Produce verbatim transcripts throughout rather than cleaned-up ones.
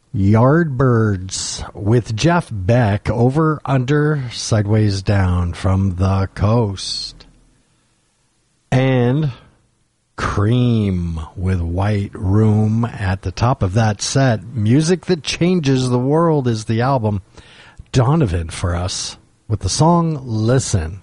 Yardbirds with Jeff Beck, Over, Under, Sideways Down from the Coast. And Cream with White Room at the top of that set. Music That Changes the World is the album. Donovan for us with the song Listen.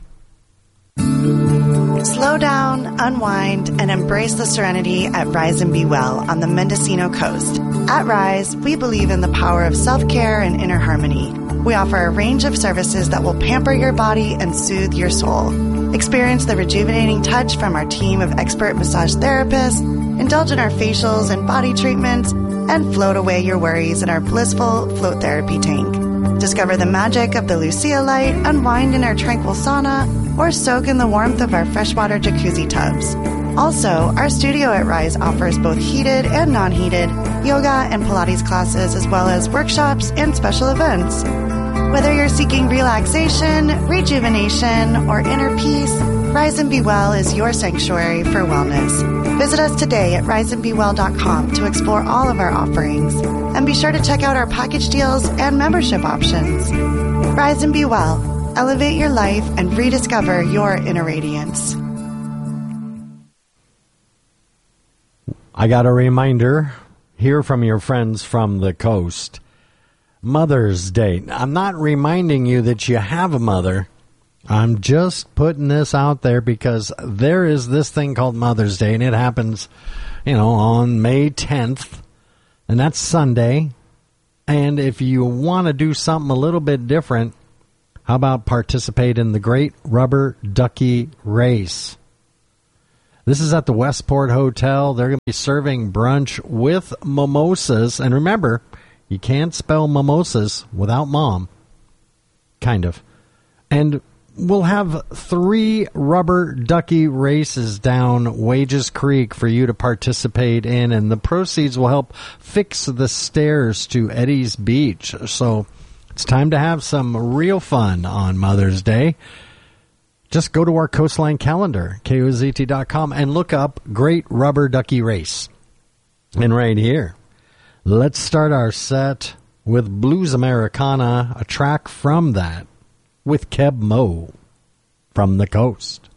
Slow down, unwind, and embrace the serenity at Rise and Be Well on the Mendocino coast. At Rise, we believe in the power of self-care and inner harmony. We offer a range of services that will pamper your body and soothe your soul. Experience the rejuvenating touch from our team of expert massage therapists, indulge in our facials and body treatments, and float away your worries in our blissful float therapy tank. Discover the magic of the Lucia light, unwind in our tranquil sauna, or soak in the warmth of our freshwater jacuzzi tubs. Also, our studio at Rise offers both heated and non-heated yoga and Pilates classes, as well as workshops and special events. Whether you're seeking relaxation, rejuvenation, or inner peace, Rise and Be Well is your sanctuary for wellness. Visit us today at rise and be well dot com to explore all of our offerings. And be sure to check out our package deals and membership options. Rise and Be Well. Elevate your life and rediscover your inner radiance. I got a reminder here from your friends from the coast. Mother's Day. I'm not reminding you that you have a mother. I'm just putting this out there because there is this thing called Mother's Day, and it happens, you know, on May tenth, and that's Sunday. And if you want to do something a little bit different, how about participate in the Great Rubber Ducky Race? This is at the Westport Hotel. They're going to be serving brunch with mimosas. And remember, you can't spell mimosas without mom. Kind of. And we'll have three rubber ducky races down Wages Creek for you to participate in. And the proceeds will help fix the stairs to Eddie's Beach. So it's time to have some real fun on Mother's Day. Just go to our Coastline calendar, K O Z T dot com, and look up Great Rubber Ducky Race. And right here, let's start our set with Blues Americana, a track from that, with Keb Mo from the coast.